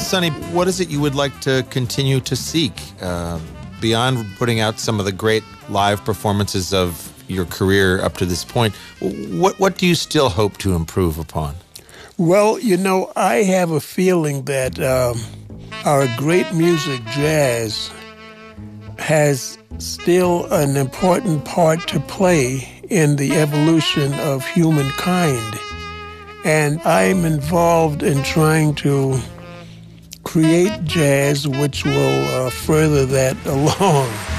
Sonny, what is it you would like to continue to seek beyond putting out some of the great live performances of your career up to this point? What do you still hope to improve upon? Well, I have a feeling that our great music, jazz, has still an important part to play in the evolution of humankind. And I'm involved in trying to create jazz which will further that along.